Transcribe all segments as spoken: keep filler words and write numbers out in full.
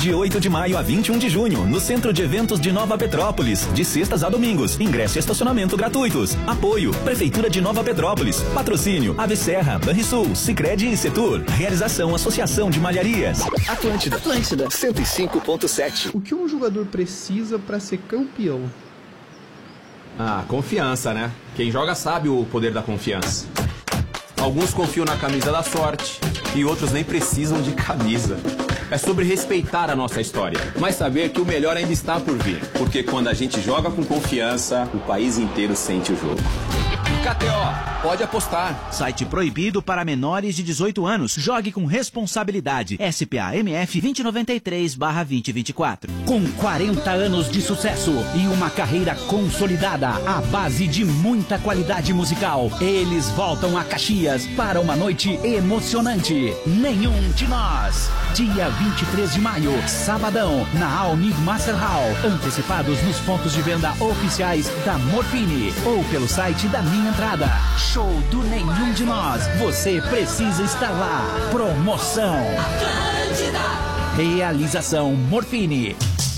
de oito de maio a vinte e um de junho, no Centro de Eventos de Nova Petrópolis, de sextas a domingos. Ingresso e estacionamento gratuitos. Apoio, Prefeitura de Nova Petrópolis. Patrocínio, Ave Serra, Banrisul, Sicredi e Setur. Realização, Associação de Malharias. Atlântida. Atlântida. cento e cinco ponto sete. O que um jogador precisa para ser campeão? Ah, confiança, né? Quem joga sabe o poder da confiança. Alguns confiam na camisa da sorte e outros nem precisam de camisa. É sobre respeitar a nossa história, mas saber que o melhor ainda está por vir. Porque quando a gente joga com confiança, o país inteiro sente o jogo. K T O, pode apostar. Site proibido para menores de dezoito anos. Jogue com responsabilidade. S P A M F dois zero nove três barra dois zero dois quatro. Com quarenta anos de sucesso e uma carreira consolidada à base de muita qualidade musical, eles voltam a Caxias para uma noite emocionante. Nenhum de Nós. Dia vinte e três de maio, sabadão, na All Need Master Hall. Antecipados nos pontos de venda oficiais da Morfine ou pelo site da Minha Entrada. Show do Nenhum de Nós. Você precisa estar lá. Promoção Atlântida. Realização Morfine.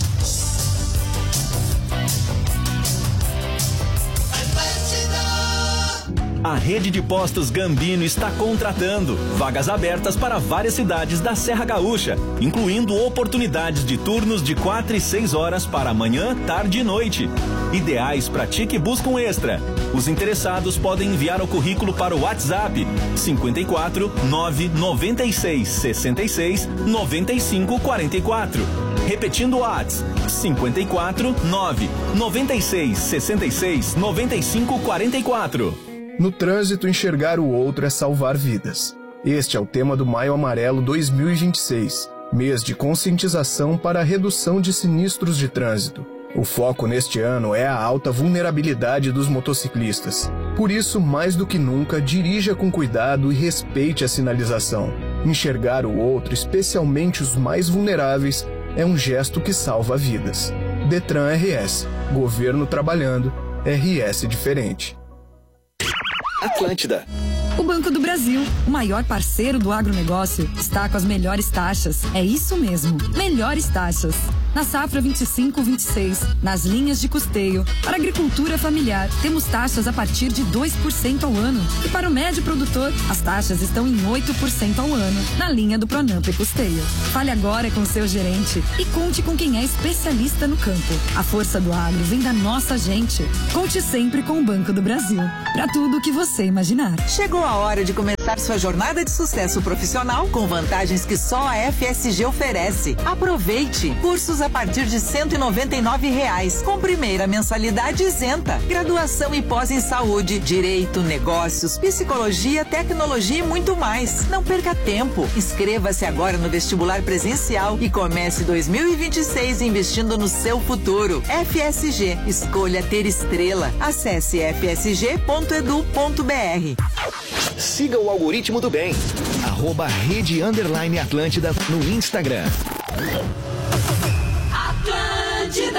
A rede de postos Gambino está contratando vagas abertas para várias cidades da Serra Gaúcha, incluindo oportunidades de turnos de quatro e seis horas para manhã, tarde e noite. Ideais para ti que buscam extra. Os interessados podem enviar o currículo para o WhatsApp cinco quatro nove nove seis seis seis nove cinco quatro quatro. Repetindo o WhatsApp cinco quatro nove nove seis seis seis nove cinco quatro quatro. No trânsito, enxergar o outro é salvar vidas. Este é o tema do Maio Amarelo dois mil e vinte e seis, mês de conscientização para a redução de sinistros de trânsito. O foco neste ano é a alta vulnerabilidade dos motociclistas. Por isso, mais do que nunca, dirija com cuidado e respeite a sinalização. Enxergar o outro, especialmente os mais vulneráveis, é um gesto que salva vidas. Detran R S. Governo trabalhando. R S diferente. Atlântida. O Banco do Brasil, o maior parceiro do agronegócio, está com as melhores taxas. É isso mesmo, melhores taxas. Na safra vinte e cinco vinte e seis, nas linhas de custeio, para agricultura familiar, temos taxas a partir de dois por cento ao ano. E para o médio produtor, as taxas estão em oito por cento ao ano, na linha do Pronamp e Custeio. Fale agora com seu gerente e conte com quem é especialista no campo. A força do agro vem da nossa gente. Conte sempre com o Banco do Brasil. Para tudo o que você imaginar. Chegou a hora de começar sua jornada de sucesso profissional com vantagens que só a F S G oferece. Aproveite! Cursos a partir de cento e noventa e nove reais, com primeira mensalidade isenta. Graduação e pós em saúde, direito, negócios, psicologia, tecnologia e muito mais. Não perca tempo. Inscreva-se agora no vestibular presencial e comece dois mil e vinte e seis investindo no seu futuro. F S G, escolha ter estrela. Acesse f s g ponto edu ponto b r. Siga o algoritmo do bem. Arroba Rede Underline Atlântida no Instagram. Atlântida.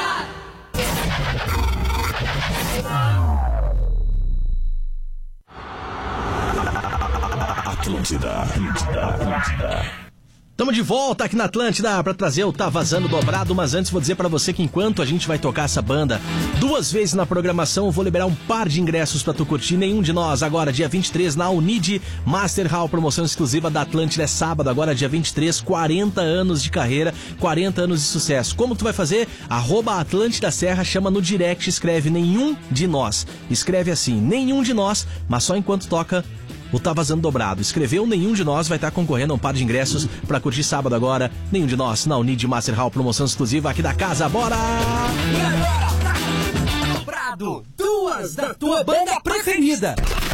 Atlântida. Atlântida. Atlântida. Estamos de volta aqui na Atlântida para trazer o Tá Vazando Dobrado, mas antes vou dizer para você que enquanto a gente vai tocar essa banda duas vezes na programação, eu vou liberar um par de ingressos para tu curtir Nenhum de Nós, agora dia vinte e três na Unid Master Hall, promoção exclusiva da Atlântida, é sábado, agora dia vinte e três, quarenta anos de carreira, quarenta anos de sucesso. Como tu vai fazer? Arroba Atlântida Serra, chama no direct, escreve Nenhum de Nós, escreve assim, Nenhum de Nós, mas só enquanto toca o Tá Vazando Dobrado. Escreveu Nenhum de Nós, vai estar concorrendo a um par de ingressos pra curtir sábado agora. Nenhum de Nós na Unid Master Hall, promoção exclusiva aqui da casa. Bora! E agora, Tá Vazando Dobrado, duas da tua banda preferida.